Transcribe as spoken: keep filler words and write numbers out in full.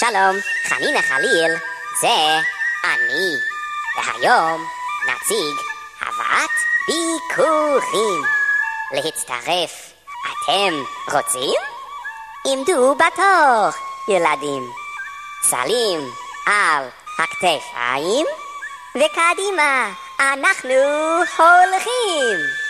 שלום, חנינה חליל, זה אני. והיום נציג הבאת ביקורים. להצטרף, אתם רוצים? עמדו בתור, ילדים. סלים על הכתפיים, וקדימה אנחנו הולכים.